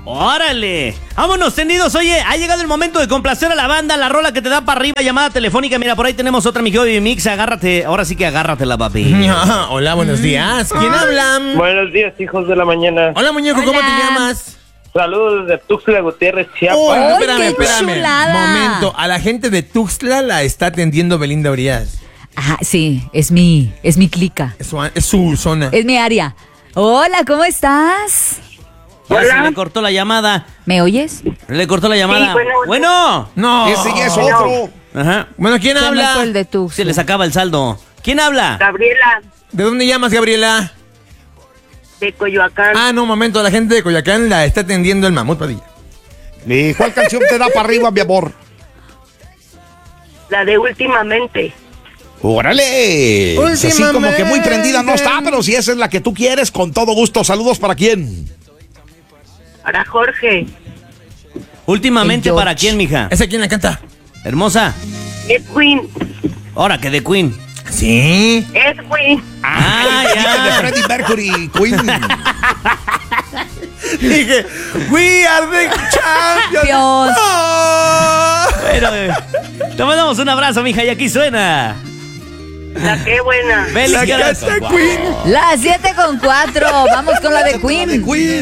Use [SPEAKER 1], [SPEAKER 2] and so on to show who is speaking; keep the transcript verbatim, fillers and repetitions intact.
[SPEAKER 1] ¡Órale! ¡Vámonos, tendidos! Oye, ha llegado el momento de complacer a la banda, la rola que te da para arriba, llamada telefónica. Mira, por ahí tenemos otra, mi Joey Mix. Agárrate, ahora sí que agárratela, papi.
[SPEAKER 2] Hola, buenos días. ¿Quién habla?
[SPEAKER 3] Buenos días, hijos de la mañana.
[SPEAKER 2] Hola, muñeco, ¿cómo
[SPEAKER 4] Hola.
[SPEAKER 2] te llamas?
[SPEAKER 3] Saludos desde Tuxtla Gutiérrez, Chiapas.
[SPEAKER 2] Oh,
[SPEAKER 4] ¡Ay,
[SPEAKER 2] espérame,
[SPEAKER 4] qué
[SPEAKER 2] espérame.
[SPEAKER 4] chulada!
[SPEAKER 2] Momento, a la gente de Tuxtla la está atendiendo Belinda Urias.
[SPEAKER 4] Ajá, sí, es mi, es mi clica.
[SPEAKER 2] Es su, es su zona.
[SPEAKER 4] Es mi área. Hola, ¿cómo estás?
[SPEAKER 1] Ya
[SPEAKER 3] Hola.
[SPEAKER 1] se le cortó la llamada.
[SPEAKER 4] ¿Me oyes?
[SPEAKER 1] Le cortó la llamada.
[SPEAKER 3] Sí, bueno,
[SPEAKER 1] bueno.
[SPEAKER 2] No.
[SPEAKER 5] Ese ya es otro.
[SPEAKER 1] Ajá.
[SPEAKER 2] Bueno, ¿quién
[SPEAKER 4] Se me fue el
[SPEAKER 2] habla?
[SPEAKER 4] de tu.
[SPEAKER 1] Se le sacaba el saldo. ¿Quién habla?
[SPEAKER 3] Gabriela,
[SPEAKER 2] ¿De dónde llamas, Gabriela?
[SPEAKER 3] de Coyoacán.
[SPEAKER 2] Ah, no, un momento, la gente de Coyoacán la está atendiendo el Mamut Padilla.
[SPEAKER 5] ¿Y cuál canción te da para arriba, mi amor?
[SPEAKER 3] La de Últimamente.
[SPEAKER 5] ¡Órale! Así como
[SPEAKER 2] Últimamente.
[SPEAKER 5] que muy prendida no está, pero si esa es la que tú quieres, con todo gusto. ¿Saludos para quién?
[SPEAKER 3] Para Jorge.
[SPEAKER 1] Últimamente,
[SPEAKER 4] El
[SPEAKER 1] ¿para
[SPEAKER 4] George.
[SPEAKER 1] quién, mija?
[SPEAKER 2] ¿Esa quién la canta?
[SPEAKER 1] Hermosa.
[SPEAKER 3] Edwin.
[SPEAKER 1] Ahora que de Queen.
[SPEAKER 2] Sí.
[SPEAKER 3] Edwin.
[SPEAKER 1] Ah,
[SPEAKER 5] Dije de
[SPEAKER 1] ya.
[SPEAKER 5] Freddie Mercury, Queen.
[SPEAKER 2] Dije, we are the champions.
[SPEAKER 4] Dios.
[SPEAKER 2] Oh.
[SPEAKER 1] Bueno, eh, te mandamos un abrazo, mija, y aquí suena.
[SPEAKER 3] La que buena.
[SPEAKER 1] Feliz
[SPEAKER 2] La
[SPEAKER 1] día.
[SPEAKER 2] canta Queen.
[SPEAKER 4] Las siete con cuatro. Vamos con la de Queen.
[SPEAKER 5] Queen.